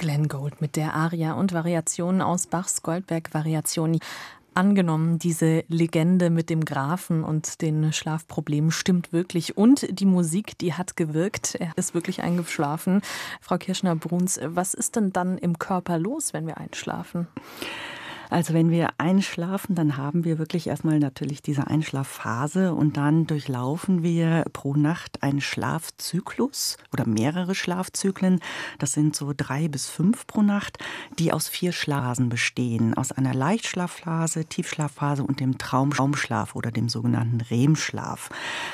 Glenn Gould mit der Aria und Variationen aus Bachs Goldberg-Variationen. Angenommen, diese Legende mit dem Grafen und den Schlafproblemen stimmt wirklich. Und die Musik, die hat gewirkt. Er ist wirklich eingeschlafen. Frau Kirschner-Bruns, was ist denn dann im Körper los, wenn wir einschlafen? Also wenn wir einschlafen, dann haben wir wirklich erstmal natürlich diese Einschlafphase und dann durchlaufen wir pro Nacht einen Schlafzyklus oder mehrere Schlafzyklen. Das sind so 3 bis 5 pro Nacht, die aus 4 Schlafphasen bestehen. Aus einer Leichtschlafphase, Tiefschlafphase und dem Traumschlaf oder dem sogenannten REM-Schlaf.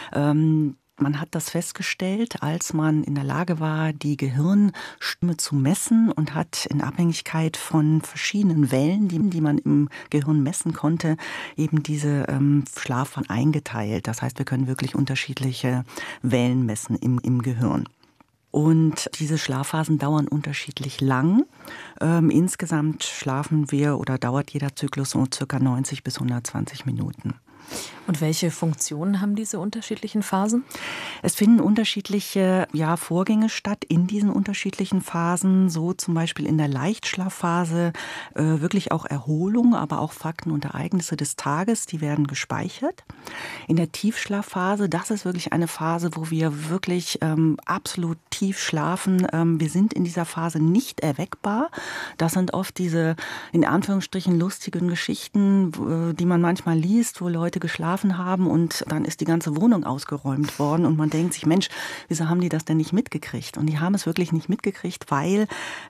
Man hat das festgestellt, als man in der Lage war, die Gehirnstimme zu messen und hat in Abhängigkeit von verschiedenen Wellen, die man im Gehirn messen konnte, eben diese Schlafphasen eingeteilt. Das heißt, wir können wirklich unterschiedliche Wellen messen im Gehirn. Und diese Schlafphasen dauern unterschiedlich lang. Insgesamt schlafen wir oder dauert jeder Zyklus so ca. 90 bis 120 Minuten. Und welche Funktionen haben diese unterschiedlichen Phasen? Es finden unterschiedliche Vorgänge statt in diesen unterschiedlichen Phasen. So zum Beispiel in der Leichtschlafphase wirklich auch Erholung, aber auch Fakten und Ereignisse des Tages, die werden gespeichert. In der Tiefschlafphase, das ist wirklich eine Phase, wo wir wirklich absolut tief schlafen. Wir sind in dieser Phase nicht erweckbar. Das sind oft diese in Anführungsstrichen lustigen Geschichten, die man manchmal liest, wo Leute geschlafen haben und dann ist die ganze Wohnung ausgeräumt worden und man denkt sich, Mensch, wieso haben die das denn nicht mitgekriegt? Und die haben es wirklich nicht mitgekriegt, weil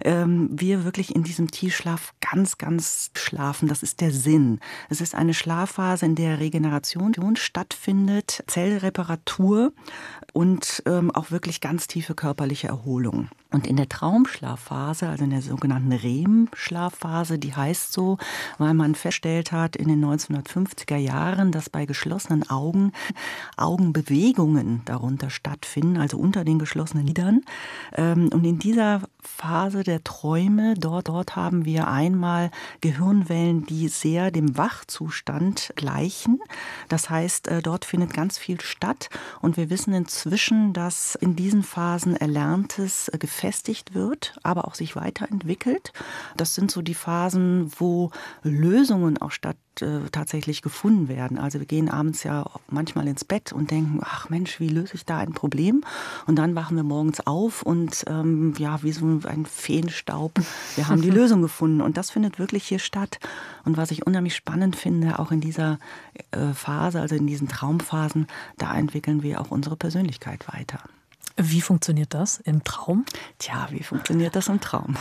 wir wirklich in diesem Tiefschlaf ganz, ganz schlafen. Das ist der Sinn. Es ist eine Schlafphase, in der Regeneration stattfindet, Zellreparatur und auch wirklich ganz tiefe körperliche Erholung. Und in der Traumschlafphase, also in der sogenannten REM-Schlafphase, die heißt so, weil man festgestellt hat in den 1950er Jahren, dass bei geschlossenen Augen Augenbewegungen darunter stattfinden, also unter den geschlossenen Lidern. Und in dieser Phase der Träume, dort haben wir einmal Gehirnwellen, die sehr dem Wachzustand gleichen. Das heißt, dort findet ganz viel statt. Und wir wissen inzwischen, dass in diesen Phasen Erlerntes gefestigt wird, aber auch sich weiterentwickelt. Das sind so die Phasen, wo Lösungen auch tatsächlich gefunden werden. Also wir gehen abends ja manchmal ins Bett und denken, ach Mensch, wie löse ich da ein Problem? Und dann wachen wir morgens auf und wie so ein Feenstaub, wir haben die Lösung gefunden. Und das findet wirklich hier statt. Und was ich unheimlich spannend finde, auch in dieser Phase, also in diesen Traumphasen, da entwickeln wir auch unsere Persönlichkeit weiter. Wie funktioniert das im Traum? Tja, wie funktioniert das im Traum?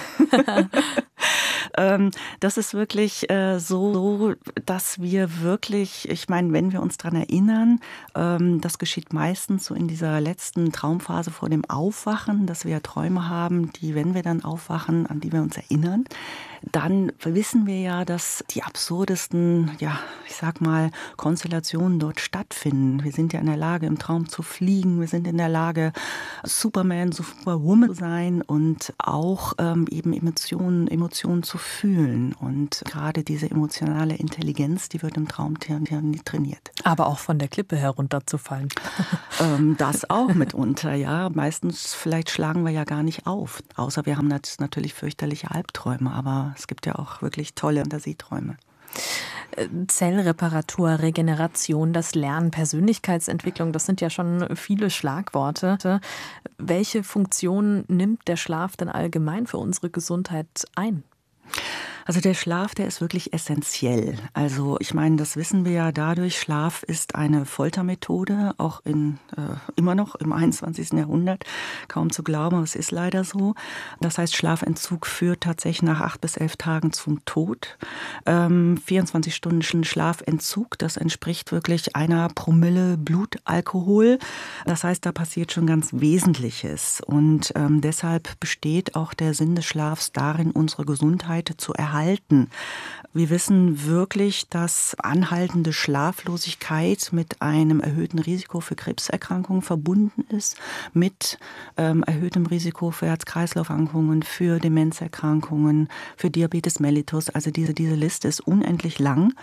Das ist wirklich so, dass wir wirklich, ich meine, wenn wir uns daran erinnern, das geschieht meistens so in dieser letzten Traumphase vor dem Aufwachen, dass wir Träume haben, die, wenn wir dann aufwachen, an die wir uns erinnern, dann wissen wir ja, dass die absurdesten, Konstellationen dort stattfinden. Wir sind ja in der Lage, im Traum zu fliegen. Wir sind in der Lage, Superman, Superwoman zu sein und auch eben Emotionen zu fühlen. Und gerade diese emotionale Intelligenz, die wird im Traum trainiert. Aber auch von der Klippe herunterzufallen. Das auch mitunter, ja. Meistens vielleicht schlagen wir ja gar nicht auf. Außer wir haben natürlich fürchterliche Albträume. Aber es gibt ja auch wirklich tolle Fantasieträume. Zellreparatur, Regeneration, das Lernen, Persönlichkeitsentwicklung, das sind ja schon viele Schlagworte. Welche Funktion nimmt der Schlaf denn allgemein für unsere Gesundheit ein? Also der Schlaf, der ist wirklich essentiell. Also ich meine, das wissen wir ja dadurch, Schlaf ist eine Foltermethode, auch immer noch im 21. Jahrhundert. Kaum zu glauben, aber es ist leider so. Das heißt, Schlafentzug führt tatsächlich nach 8 bis 11 Tagen zum Tod. 24 Stunden Schlafentzug, das entspricht wirklich 1 Promille Blutalkohol. Das heißt, da passiert schon ganz Wesentliches. Und deshalb besteht auch der Sinn des Schlafs darin, unsere Gesundheit zu erhalten. Wir wissen wirklich, dass anhaltende Schlaflosigkeit mit einem erhöhten Risiko für Krebserkrankungen verbunden ist, mit erhöhtem Risiko für Herz-Kreislauf-Erkrankungen, für Demenzerkrankungen, für Diabetes mellitus. Also diese Liste ist unendlich lang.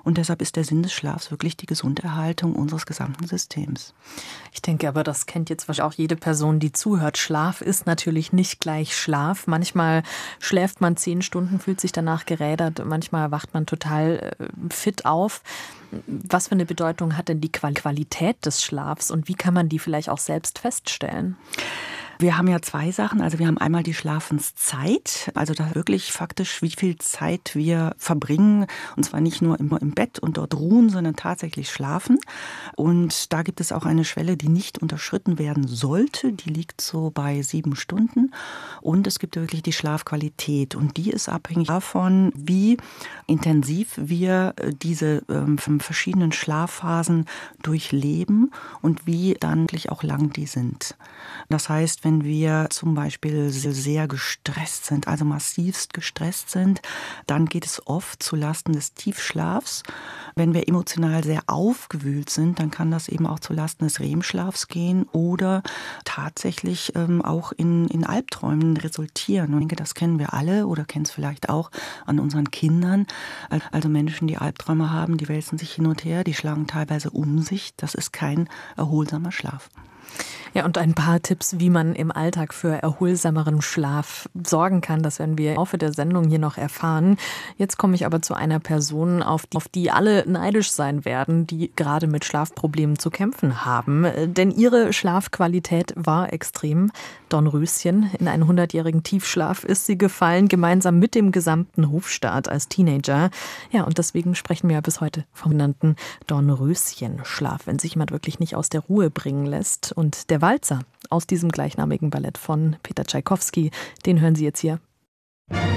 Und deshalb ist der Sinn des Schlafs wirklich die Gesunderhaltung unseres gesamten Systems. Ich denke aber, das kennt jetzt wahrscheinlich auch jede Person, die zuhört. Schlaf ist natürlich nicht gleich Schlaf. Manchmal schläft man 10 Stunden, fühlt sich danach gerädert. Manchmal wacht man total fit auf. Was für eine Bedeutung hat denn die Qualität des Schlafs und wie kann man die vielleicht auch selbst feststellen? Wir haben ja 2 Sachen. Also wir haben einmal die Schlafenszeit, also da wirklich faktisch, wie viel Zeit wir verbringen. Und zwar nicht nur im Bett und dort ruhen, sondern tatsächlich schlafen. Und da gibt es auch eine Schwelle, die nicht unterschritten werden sollte. Die liegt so bei 7 Stunden. Und es gibt wirklich die Schlafqualität. Und die ist abhängig davon, wie intensiv wir diese verschiedenen Schlafphasen durchleben und wie dann wirklich auch lang die sind. Das heißt, wenn wir zum Beispiel sehr gestresst sind, also massivst gestresst sind, dann geht es oft zulasten des Tiefschlafs. Wenn wir emotional sehr aufgewühlt sind, dann kann das eben auch zulasten des REM-Schlafs gehen oder tatsächlich auch in Albträumen resultieren. Und ich denke, das kennen wir alle oder kennen es vielleicht auch an unseren Kindern. Also Menschen, die Albträume haben, die wälzen sich hin und her, die schlagen teilweise um sich. Das ist kein erholsamer Schlaf. Ja, und ein paar Tipps, wie man im Alltag für erholsameren Schlaf sorgen kann. Das werden wir im Laufe der Sendung hier noch erfahren. Jetzt komme ich aber zu einer Person, auf die alle neidisch sein werden, die gerade mit Schlafproblemen zu kämpfen haben. Denn ihre Schlafqualität war extrem. Dornröschen, in einen 100-jährigen Tiefschlaf ist sie gefallen, gemeinsam mit dem gesamten Hofstaat als Teenager. Ja, und deswegen sprechen wir ja bis heute vom genannten Dornröschen-Schlaf, wenn sich jemand wirklich nicht aus der Ruhe bringen lässt. Und der Walzer aus diesem gleichnamigen Ballett von Peter Tschaikowski, den hören Sie jetzt hier.